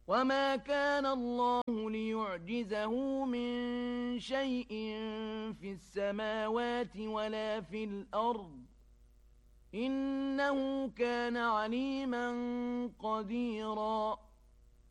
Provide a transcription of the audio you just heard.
وما كان الله ليعجزه من شيء في السماوات ولا في الأرض إنه كان عليما قديرا